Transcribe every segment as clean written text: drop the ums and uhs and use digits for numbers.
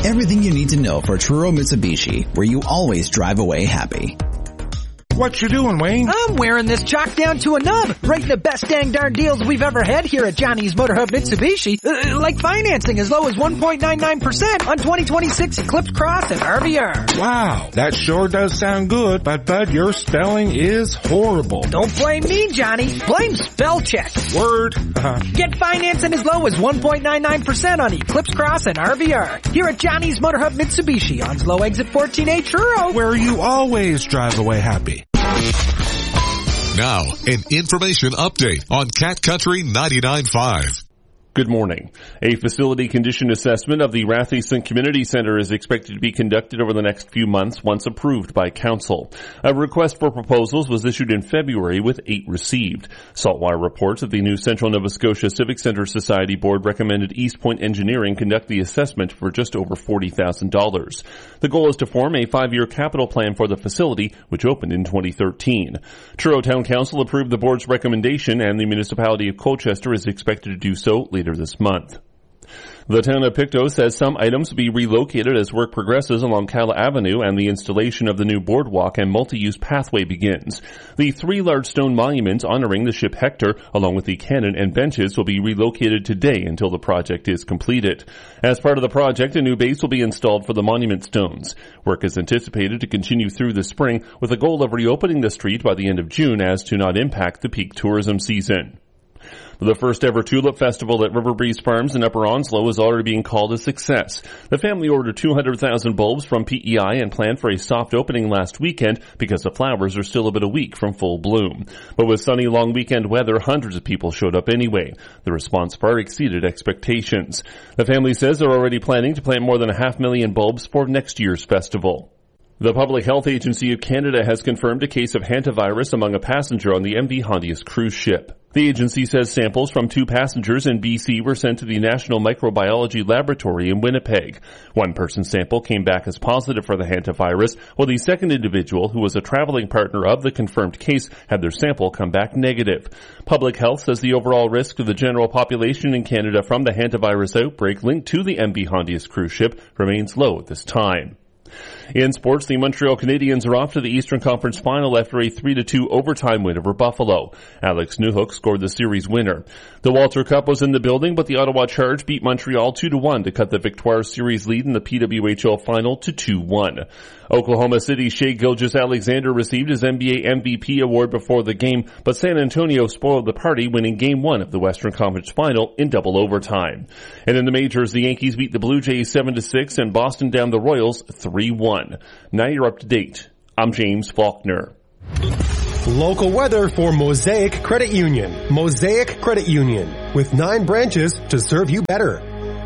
Everything you need to know for Truro Mitsubishi, where you always drive away happy. What you doing, Wayne? I'm wearing this chalk down to a nub, rating the best dang darn deals we've ever had here at Johnny's Motor Hub Mitsubishi. Like financing as low as 1.99% on 2026 Eclipse Cross and RVR. Wow, that sure does sound good, but Bud, your spelling is horrible. Don't blame me, Johnny. Blame spell check. Word. Get financing as low as 1.99% on Eclipse Cross and RVR. Here at Johnny's Motor Hub Mitsubishi on Slow Exit 14A Truro. Where you always drive away happy. Now, an information update on Cat Country 99.5. Good morning. A facility condition assessment of the Rathieson Community Center is expected to be conducted over the next few months once approved by Council. A request for proposals was issued in February with 8 received. Saltwire reports that the new Central Nova Scotia Civic Center Society Board recommended East Point Engineering conduct the assessment for just over $40,000. The goal is to form a 5-year capital plan for the facility, which opened in 2013. Truro Town Council approved the board's recommendation, and the municipality of Colchester is expected to do so later this month. The town of Pictou says some items will be relocated as work progresses along Cala Avenue and the installation of the new boardwalk and multi-use pathway begins. The 3 large stone monuments honoring the ship Hector, along with the cannon and benches, will be relocated today until the project is completed. As part of the project, a new base will be installed for the monument stones. Work is anticipated to continue through the spring with a goal of reopening the street by the end of June as to not impact the peak tourism season. The first ever Tulip Festival at River Breeze Farms in Upper Onslow is already being called a success. The family ordered 200,000 bulbs from PEI and planned for a soft opening last weekend because the flowers are still about a week from full bloom. But with sunny long weekend weather, hundreds of people showed up anyway. The response far exceeded expectations. The family says they're already planning to plant more than 500,000 bulbs for next year's festival. The Public Health Agency of Canada has confirmed a case of hantavirus among a passenger on the MV Hondius cruise ship. The agency says samples from 2 passengers in BC were sent to the National Microbiology Laboratory in Winnipeg. One person's sample came back as positive for the hantavirus, while the second individual, who was a traveling partner of the confirmed case, had their sample come back negative. Public Health says the overall risk to the general population in Canada from the hantavirus outbreak linked to the MV Hondius cruise ship remains low at this time. In sports, the Montreal Canadiens are off to the Eastern Conference Final after a 3-2 overtime win over Buffalo. Alex Newhook scored the series winner. The Walter Cup was in the building, but the Ottawa Charge beat Montreal 2-1 to cut the Victoire series lead in the PWHL Final to 2-1. Oklahoma City's Shai Gilgeous-Alexander received his NBA MVP award before the game, but San Antonio spoiled the party, winning Game 1 of the Western Conference Final in double overtime. And in the majors, the Yankees beat the Blue Jays 7-6 and Boston down the Royals 3-1. Now you're up to date. I'm James Faulkner. Local weather for Mosaic Credit Union. Mosaic Credit Union, with 9 branches to serve you better.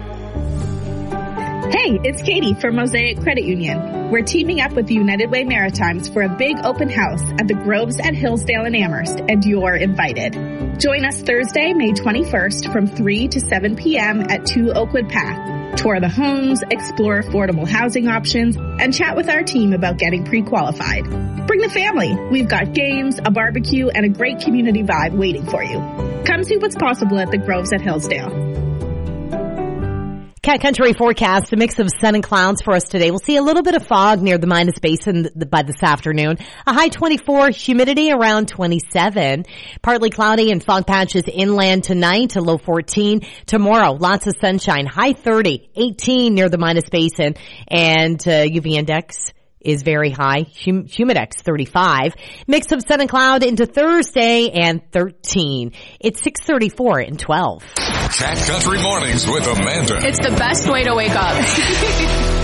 Hey, it's Katie from Mosaic Credit Union. We're teaming up with the United Way Maritimes for a big open house at the Groves at Hillsdale in Amherst, and you're invited. Join us Thursday, May 21st from 3 to 7 p.m. at 2 Oakwood Path. Tour the homes, explore affordable housing options, and chat with our team about getting pre-qualified. Bring the family. We've got games, a barbecue, and a great community vibe waiting for you. Come see what's possible at the Groves at Hillsdale. Cat Country forecast, a mix of sun and clouds for us today. We'll see a little bit of fog near the Minas Basin by this afternoon. A high 24, humidity around 27. Partly cloudy and fog patches inland tonight, a low 14. Tomorrow, lots of sunshine, high 30, 18 near the Minas Basin, and UV index is very high, humidex 35. Mix of sun and cloud into Thursday and 13. It's 6:34 and 12. Cat Country Mornings with Amanda. It's the best way to wake up.